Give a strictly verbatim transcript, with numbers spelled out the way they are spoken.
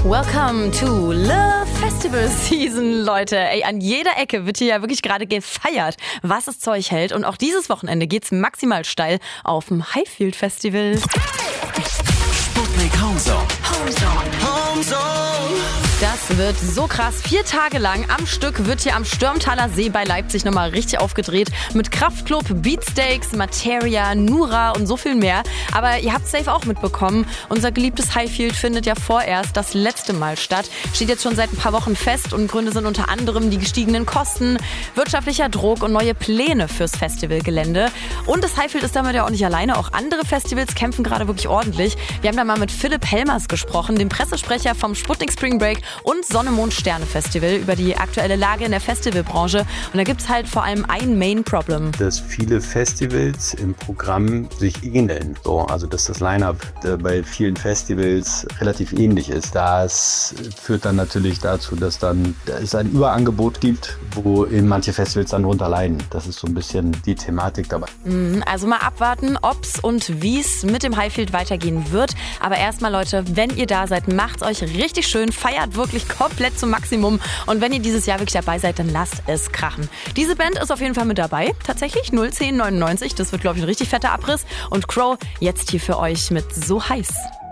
Welcome to the Festival Season, Leute. Ey, an jeder Ecke wird hier ja wirklich gerade gefeiert, was das Zeug hält. Und auch dieses Wochenende geht's maximal steil auf dem Highfield Festival. Sputnik Homezone. Homezone. Homezone. Das wird so krass. Vier Tage lang am Stück wird hier am Stürmtaler See bei Leipzig nochmal richtig aufgedreht. Mit Kraftklub, Beatsteaks, Materia, Nura und so viel mehr. Aber ihr habt es safe auch mitbekommen. Unser geliebtes Highfield findet ja vorerst das letzte Mal statt. Steht jetzt schon seit ein paar Wochen fest und Gründe sind unter anderem die gestiegenen Kosten, wirtschaftlicher Druck und neue Pläne fürs Festivalgelände. Und das Highfield ist damit ja auch nicht alleine. Auch andere Festivals kämpfen gerade wirklich ordentlich. Wir haben da mal mit Philipp Helmers gesprochen, dem Pressesprecher vom Sputnik Spring Break und Sonne, Mond, Sterne Festival, über die aktuelle Lage in der Festivalbranche. Und da gibt es halt vor allem ein Main-Problem. Dass viele Festivals im Programm sich ähneln. So, also dass das Line-Up bei vielen Festivals relativ ähnlich ist. Das führt dann natürlich dazu, dass dann da es ein Überangebot gibt, wo in manche Festivals dann drunter leiden. Das ist so ein bisschen die Thematik dabei. Also mal abwarten, ob's und wie's mit dem Highfield weitergehen wird. Aber erstmal, Leute, wenn ihr da seid, macht's euch richtig schön, feiert wirklich komplett zum Maximum. Und wenn ihr dieses Jahr wirklich dabei seid, dann lasst es krachen. Diese Band ist auf jeden Fall mit dabei. Tatsächlich null zehn neunundneunzig. Das wird, glaube ich, ein richtig fetter Abriss. Und Crow jetzt hier für euch mit So heiß.